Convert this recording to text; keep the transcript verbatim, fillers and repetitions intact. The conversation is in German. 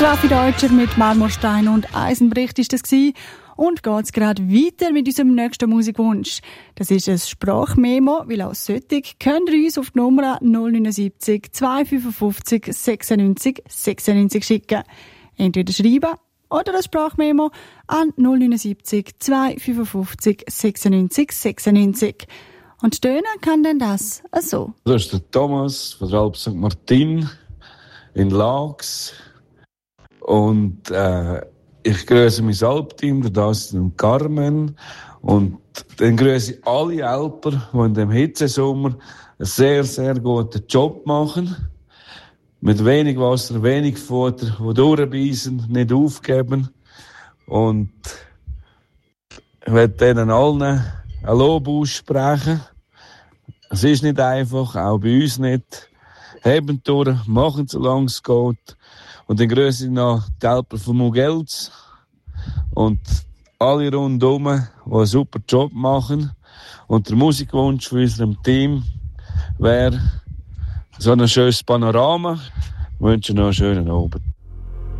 Raffi Deutscher mit Marmorstein und Eisenbricht ist das gewesen. Und geht's gerade weiter mit unserem nächsten Musikwunsch. Das ist ein Sprachmemo, weil auch solche könnt ihr uns auf die Nummer null neun sieben zwei fünf fünf sechs neun sechs neun schicken. Entweder schreiben oder ein Sprachmemo an null neun sieben zwei fünf fünf sechs neun sechs neun. Und stöhnen kann denn das so. Das ist der Thomas von der Alp Sankt Martin in Laax. Und äh, ich grüße mein Alpteam, der Dustin und Carmen. Und dann grüße ich alle Alper, die in diesem Hitzesommer einen sehr, sehr guten Job machen. Mit wenig Wasser, wenig Futter, die durchbeissen, nicht aufgeben. Und ich werde denen allen ein Lob aussprechen. Es ist nicht einfach, auch bei uns nicht. Heben durch, machen so lange es geht. Und dann grüße ich noch die Alper von Mugelz und alle rundherum, die einen super Job machen. Und der Musikwunsch von unserem Team wäre so ein schönes Panorama. Ich wünsche noch einen schönen Abend.